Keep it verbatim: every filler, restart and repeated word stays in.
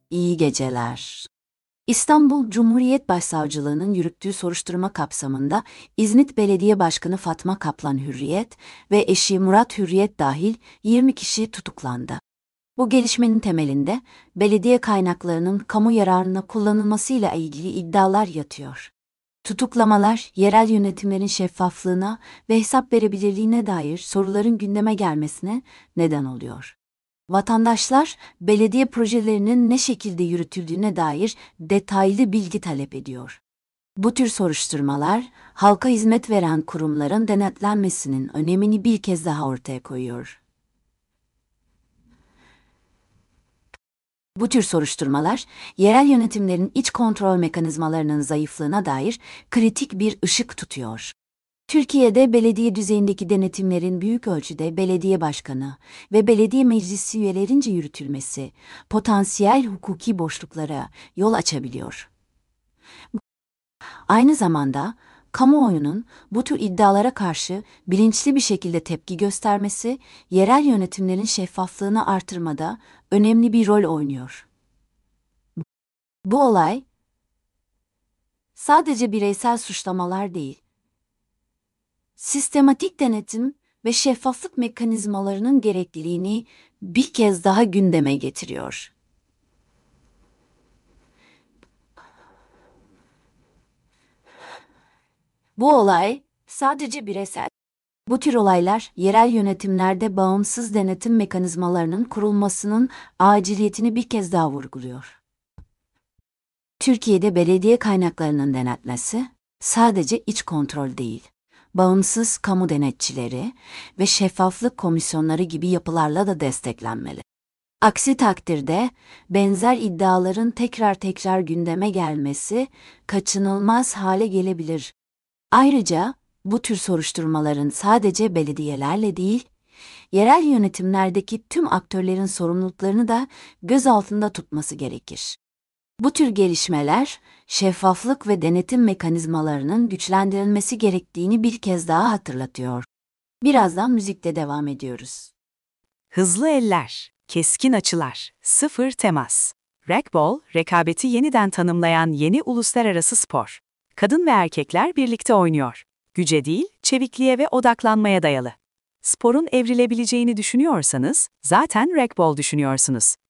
İyi geceler. İstanbul Cumhuriyet Başsavcılığı'nın yürüttüğü soruşturma kapsamında İzmit Belediye Başkanı Fatma Kaplan Hürriyet ve eşi Murat Hürriyet dahil yirmi kişi tutuklandı. Bu gelişmenin temelinde belediye kaynaklarının kamu yararına kullanılmasıyla ilgili iddialar yatıyor. Tutuklamalar, yerel yönetimlerin şeffaflığına ve hesap verebilirliğine dair soruların gündeme gelmesine neden oluyor. Vatandaşlar, belediye projelerinin ne şekilde yürütüldüğüne dair detaylı bilgi talep ediyor. Bu tür soruşturmalar, halka hizmet veren kurumların denetlenmesinin önemini bir kez daha ortaya koyuyor. Bu tür soruşturmalar, yerel yönetimlerin iç kontrol mekanizmalarının zayıflığına dair kritik bir ışık tutuyor. Türkiye'de belediye düzeyindeki denetimlerin büyük ölçüde belediye başkanı ve belediye meclisi üyelerince yürütülmesi, potansiyel hukuki boşluklara yol açabiliyor. Aynı zamanda, kamuoyunun bu tür iddialara karşı bilinçli bir şekilde tepki göstermesi, yerel yönetimlerin şeffaflığını artırmada önemli bir rol oynuyor. Bu olay, sadece bireysel suçlamalar değil, sistematik denetim ve şeffaflık mekanizmalarının gerekliliğini bir kez daha gündeme getiriyor. Bu olay sadece bireysel. Bu tür olaylar, yerel yönetimlerde bağımsız denetim mekanizmalarının kurulmasının aciliyetini bir kez daha vurguluyor. Türkiye'de belediye kaynaklarının denetmesi sadece iç kontrol değil, bağımsız kamu denetçileri ve şeffaflık komisyonları gibi yapılarla da desteklenmeli. Aksi takdirde benzer iddiaların tekrar tekrar gündeme gelmesi kaçınılmaz hale gelebilir. Ayrıca bu tür soruşturmaların sadece belediyelerle değil, yerel yönetimlerdeki tüm aktörlerin sorumluluklarını da göz altında tutması gerekir. Bu tür gelişmeler, şeffaflık ve denetim mekanizmalarının güçlendirilmesi gerektiğini bir kez daha hatırlatıyor. Birazdan müzikle devam ediyoruz. Hızlı eller, keskin açılar, sıfır temas. Racquetball, rekabeti yeniden tanımlayan yeni uluslararası spor. Kadın ve erkekler birlikte oynuyor. Güce değil, çevikliğe ve odaklanmaya dayalı. Sporun evrilebileceğini düşünüyorsanız, zaten racquetball düşünüyorsunuz.